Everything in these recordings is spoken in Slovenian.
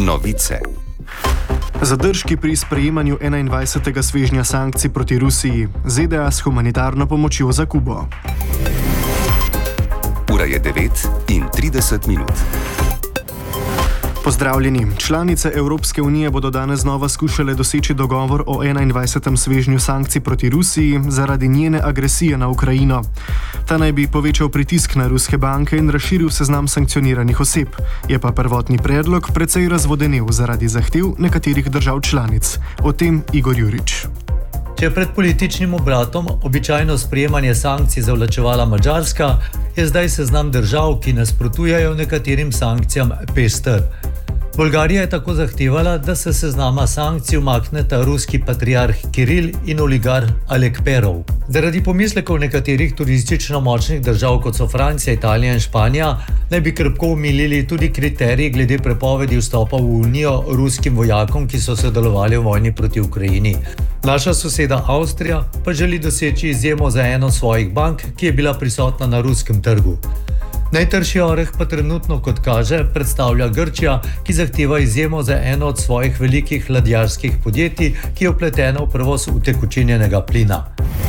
Novice. Zadržki pri sprejemanju 21. svežnja sankcij proti Rusiji, ZDA s humanitarno pomočjo za Kubo. Ura je 9:30. Pozdravljeni. Članice Evropske unije bodo danes znova skušale doseči dogovor o 21. svežnju sankcij proti Rusiji zaradi njene agresije na Ukrajino. Ta naj bi povečal pritisk na ruske banke in razširil seznam sankcioniranih oseb. Je pa prvotni predlog precej razvodenel zaradi zahtev nekaterih držav članic. O tem Igor Jurič. Če je pred političnim obratom običajno sprejemanje sankcij zavlačevala Madžarska, je zdaj seznam držav, ki nasprotujejo nekaterim sankcijam, pester. Bolgarija je tako zahtevala, da se seznama sankcij umakneta ruski patriarh Kiril in oligarh Alek Perov. Zaradi pomislekov nekaterih turistično močnih držav, kot so Francija, Italija in Španija, naj bi krepko omilili tudi kriteriji glede prepovedi vstopa v Unijo ruskim vojakom, ki so sodelovali v vojni proti Ukrajini. Naša soseda Avstrija pa želi doseči izjemo za eno svojih bank, ki je bila prisotna na ruskem trgu. Najtrši oreh pa trenutno, kot kaže, predstavlja Grčija, ki zahteva izjemo za eno od svojih velikih ladjarskih podjetij, ki je vpletena v prevoz utekočinjenega plina.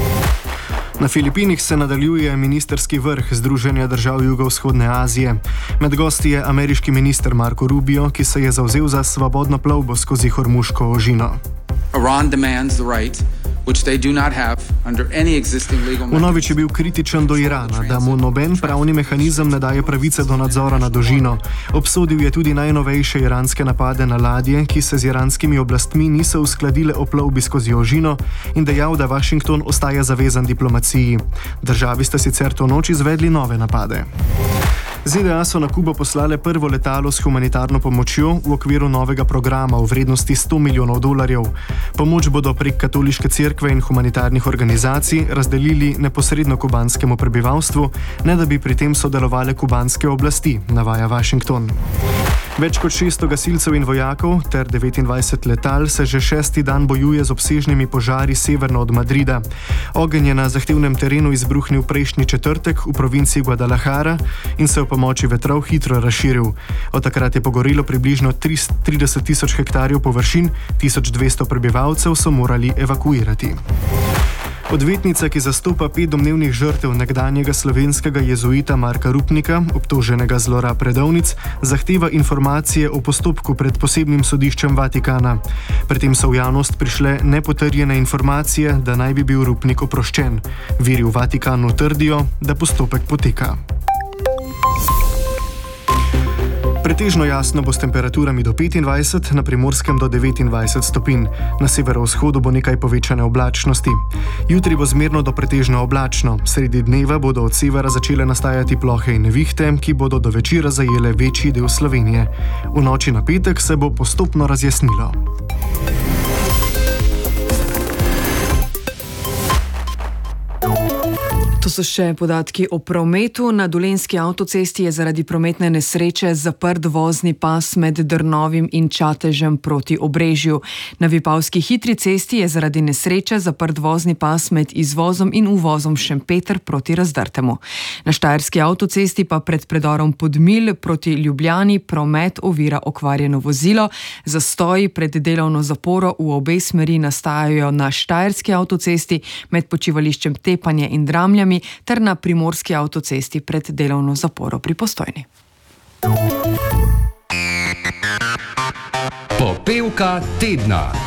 Na Filipinih se nadaljuje ministerski vrh Združenja držav Jugovzhodne Azije. Med gosti je ameriški minister Marco Rubio, ki se je zavzel za svobodno plovbo skozi Hormuško ožino. Iran demands the right, which they do not have under any existing legal mechanism. Vnovič je bil kritičen do Irana, da mu noben pravni mehanizem ne daje pravice do nadzora nad ožino. Obsodil je tudi najnovejše iranske napade na ladje, ki se z iranskimi oblastmi niso uskladile o plovbi skozi ožino, in dejal, da Washington ostaja zavezan diplomaciji. Državi sta sicer to noč izvedli nove napade. ZDA so na Kubo poslale prvo letalo s humanitarno pomočjo v okviru novega programa v vrednosti $100 milijonov. Pomoč bodo prek katoliške cerkve in humanitarnih organizacij razdelili neposredno kubanskemu prebivalstvu, ne da bi pri tem sodelovale kubanske oblasti, navaja Washington. Več kot 600 gasilcev in vojakov ter 29 letal se že 6. dan bojuje z obsežnimi požari severno od Madrida. Ogenj je na zahtevnem terenu izbruhnil prejšnji četrtek v provinciji Guadalajara in se v pomoči vetrov hitro razširil. Od takrat je pogorelo približno 30.000 hektarjev površin, 1200 prebivalcev so morali evakuirati. Odvetnica, ki zastopa 5 domnevnih žrtev nekdanjega slovenskega jezuita Marka Rupnika, obtoženega zlorab redovnic, zahteva informacije o postopku pred posebnim sodiščem Vatikana. Pri tem so v javnost prišle nepotrjene informacije, da naj bi bil Rupnik oproščen. Viri v Vatikanu trdijo, da postopek poteka. Pretežno jasno bo s temperaturami do 25, na Primorskem do 29 stopinj. Na severovzhodu bo nekaj povečane oblačnosti. Jutri bo zmerno do pretežno oblačno. Sredi dneva bodo od severa začele nastajati plohe in nevihte, ki bodo do večera zajele večji del Slovenije. V noči na petek se bo postopno razjasnilo. To so še podatki o prometu. Na Dolenjski avtocesti je zaradi prometne nesreče zaprt vozni pas med Drnovim in Čatežem proti Obrežju. Na Vipavski hitri cesti je zaradi nesreče zaprt vozni pas med izvozom in uvozom Šempeter proti Razdrtemu. Na Štajerski avtocesti pa pred predorom Podmilj proti Ljubljani promet ovira okvarjeno vozilo. Zastoji pred delovno zaporo v obe smeri nastajajo na Štajerski avtocesti med počivališčem Tepanje in Dramljami ter na Primorski avtocesti pred delovno zaporo pri Postojni. Popevka tedna.